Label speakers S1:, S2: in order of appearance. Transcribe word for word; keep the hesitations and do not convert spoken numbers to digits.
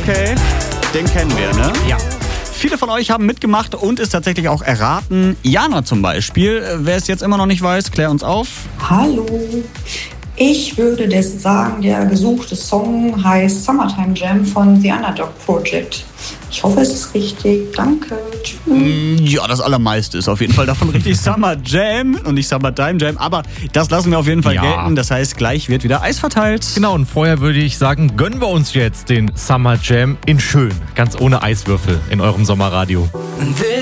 S1: Okay, den kennen wir, ne?
S2: Ja.
S1: Viele von euch haben mitgemacht und es tatsächlich auch erraten. Jana zum Beispiel. Wer es jetzt immer noch nicht weiß, klär uns auf.
S3: Hallo. Ich würde das sagen, der gesuchte Song heißt Summertime Jam von The Underdog Project. Ich hoffe, es ist richtig. Danke. Tschüss.
S1: Ja, das Allermeiste ist auf jeden Fall davon richtig. Summer Jam und nicht Summertime Jam. Aber das lassen wir auf jeden Fall
S2: Ja.
S1: gelten. Das heißt, gleich wird wieder Eis verteilt.
S2: Genau, und vorher würde ich sagen, gönnen wir uns jetzt den Summer Jam in schön. Ganz ohne Eiswürfel in eurem Sommerradio.